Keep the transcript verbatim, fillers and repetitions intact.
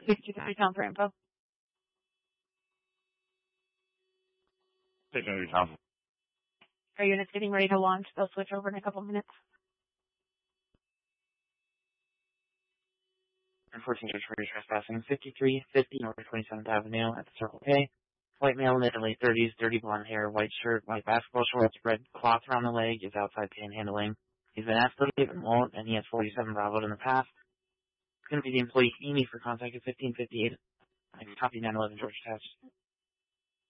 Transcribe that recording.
sixty-three Town for info. sixty-three Town. Our units getting ready to launch. They'll switch over in a couple minutes. Enforcing search for trespassing. fifty-three fifty North twenty-seventh Avenue at the Circle K. White male, mid to late thirties, dirty blonde hair, white shirt, white basketball shorts, red cloth around the leg, is outside panhandling. He's been asked to leave and won't, and he has forty-seven Bravo in the past. It's going to be the employee Amy for contact at fifteen fifty-eight. I copy nine eleven Georgia Test.